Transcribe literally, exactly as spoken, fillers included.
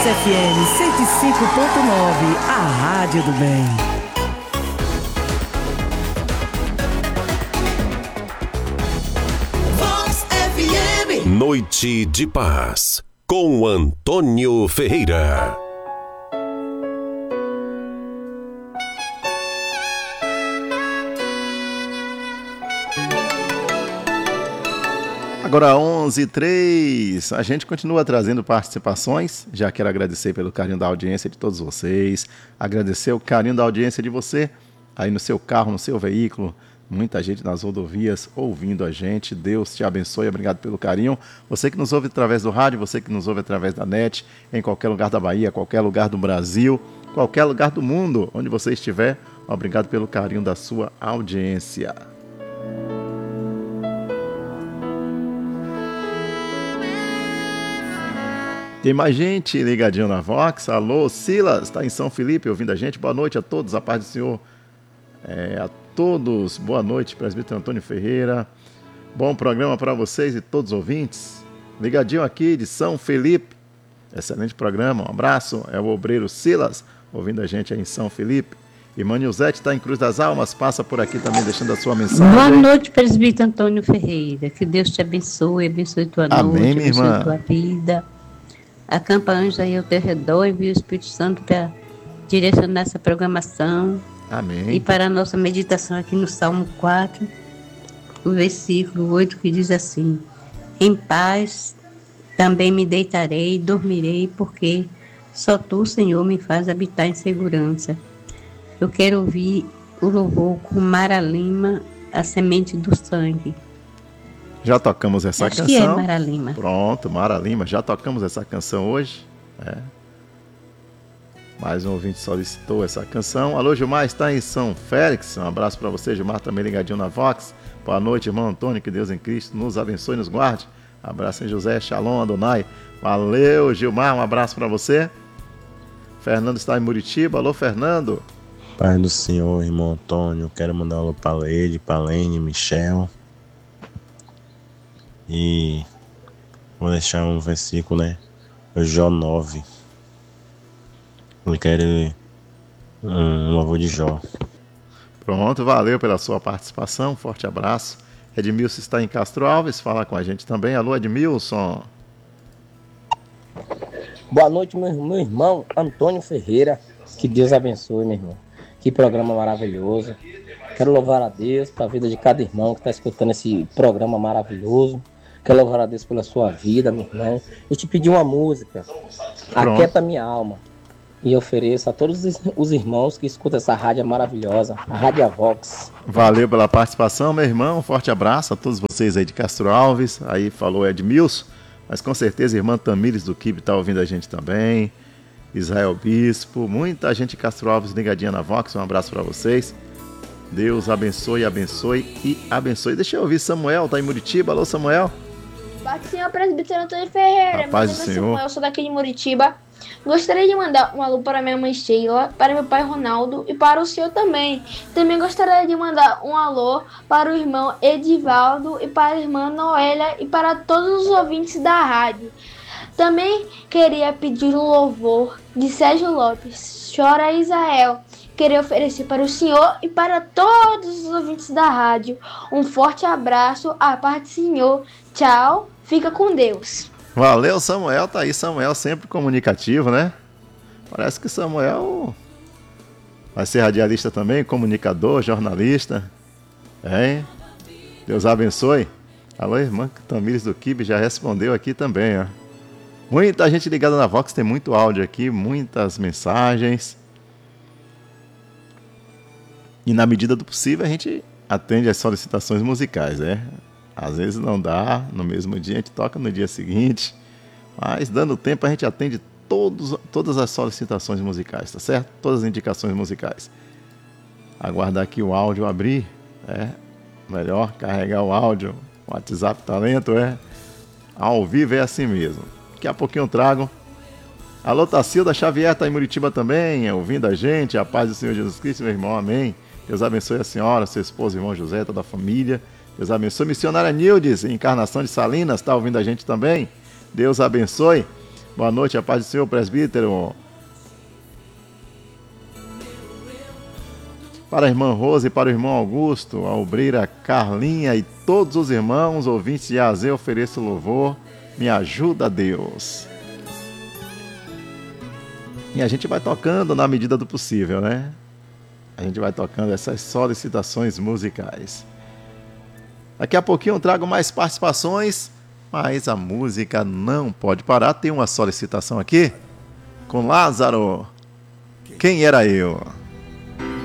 F M cento e cinco ponto nove, a rádio do bem. Vox F M. Noite de Paz, com Antônio Ferreira. Agora onze e três, a gente continua trazendo participações. Já quero agradecer pelo carinho da audiência de todos vocês, agradecer o carinho da audiência de você aí no seu carro, no seu veículo, muita gente nas rodovias ouvindo a gente. Deus te abençoe, obrigado pelo carinho. Você que nos ouve através do rádio, você que nos ouve através da net, em qualquer lugar da Bahia, qualquer lugar do Brasil, qualquer lugar do mundo, onde você estiver, obrigado pelo carinho da sua audiência. Tem mais gente ligadinho na Vox. Alô, Silas, está em São Felipe ouvindo a gente. Boa noite a todos, a paz do Senhor. É, a todos, boa noite, presbítero Antônio Ferreira. Bom programa para vocês e todos os ouvintes. Ligadinho aqui de São Felipe. Excelente programa, um abraço. É o obreiro Silas, ouvindo a gente aí em São Felipe. Irmã Nilzete está em Cruz das Almas, passa por aqui também deixando a sua mensagem. Boa noite, presbítero Antônio Ferreira. Que Deus te abençoe, abençoe tua Amém, noite, minha abençoe irmã. tua vida. Acampa anjo aí ao teu redor, envia o Espírito Santo para direcionar essa programação. Amém. E para a nossa meditação aqui no Salmo quatro, o versículo oito, que diz assim: em paz também me deitarei e dormirei, porque só tu, Senhor, me faz habitar em segurança. Eu quero ouvir o louvor com Mara Lima, a semente do sangue. Já tocamos essa Acho canção. que é Mara Lima. Pronto, Mara Lima. Já tocamos essa canção hoje. É. Mais um ouvinte solicitou essa canção. Alô, Gilmar, está em São Félix. Um abraço para você, Gilmar, também ligadinho na Vox. Boa noite, irmão Antônio. Que Deus em Cristo nos abençoe e nos guarde. Abraço em José, Shalom, Adonai. Valeu, Gilmar. Um abraço para você. Fernando está em Muritiba. Alô, Fernando. Pai do Senhor, irmão Antônio. Quero mandar um alô para Leide, para Lene, Michel. E vou deixar um versículo, né? Jó nove. Eu quero um louvor de Jó. Pronto, valeu pela sua participação. Forte abraço. Edmilson está em Castro Alves, fala com a gente também. Alô, Edmilson. Boa noite, meu, meu irmão Antônio Ferreira. Que Deus abençoe, meu irmão. Que programa maravilhoso. Quero louvar a Deus pela vida de cada irmão que está escutando esse programa maravilhoso. Quero louvar a Deus pela sua vida, meu irmão. Eu te pedi uma música, Pronto. Aquieta Minha Alma. E ofereço a todos os irmãos que escutam essa rádio maravilhosa, a Rádio Vox. Valeu pela participação, meu irmão. Um forte abraço a todos vocês aí de Castro Alves. Aí falou Edmilson, mas com certeza a irmã Tamires do Kibe está ouvindo a gente também. Israel Bispo, muita gente de Castro Alves ligadinha na Vox. Um abraço para vocês. Deus abençoe, abençoe e abençoe. Deixa eu ouvir Samuel, tá em Muritiba. Alô, Samuel. Paz do Senhor, presbítero Antônio Ferreira. A paz do Meu nome é Senhor. Samuel, eu sou daqui de Muritiba. Gostaria de mandar um alô para minha mãe Sheila, para meu pai Ronaldo e para o senhor também. Também gostaria de mandar um alô para o irmão Edivaldo e para a irmã Noélia e para todos os ouvintes da rádio. Também queria pedir um louvor de Sérgio Lopes, Chora Israel. Queria oferecer para o senhor e para todos os ouvintes da rádio. Um forte abraço, a paz do Senhor. Tchau, fica com Deus. Valeu, Samuel. Tá aí, Samuel, sempre comunicativo, né? Parece que Samuel vai ser radialista também, comunicador, jornalista. Hein? Deus abençoe. Alô, irmã Tamires do Kibe já respondeu aqui também, ó. Muita gente ligada na Vox, tem muito áudio aqui, muitas mensagens. E na medida do possível a gente atende às solicitações musicais, né? Às vezes não dá, no mesmo dia a gente toca no dia seguinte, mas dando tempo a gente atende todos, todas as solicitações musicais, tá certo? Todas as indicações musicais. Aguardar aqui o áudio abrir, é melhor carregar o áudio. O WhatsApp Talento é ao vivo, é assim mesmo. Daqui a pouquinho eu trago. Alô, Tacilda Xavier tá em Muritiba também, ouvindo a gente. A paz do Senhor Jesus Cristo, meu irmão, amém. Deus abençoe a senhora, seu esposo, irmão José, toda a família. Deus abençoe. Missionária Nildes, Encarnação de Salinas, está ouvindo a gente também. Deus abençoe. Boa noite, a paz do Senhor, presbítero. Para a irmã Rose e para o irmão Augusto, a obreira Carlinha e todos os irmãos ouvintes de A Z, ofereço louvor. Me ajuda, Deus. E a gente vai tocando na medida do possível, né? A gente vai tocando essas solicitações musicais. Daqui a pouquinho eu trago mais participações, mas a música não pode parar. Tem uma solicitação aqui com Lázaro. Quem era eu?